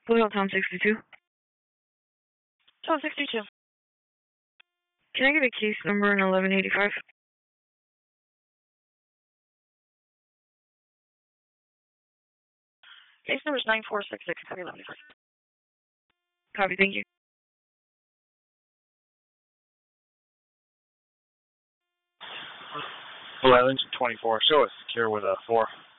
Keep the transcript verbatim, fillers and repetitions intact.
Blue Hill Town sixty-two. Town sixty-two. Can I get a case number in eleven eighty-five? Case number is nine four six six. Copy, eleven eighty-five. Copy, thank you. Blue Island twenty-four. Show us secure with a four.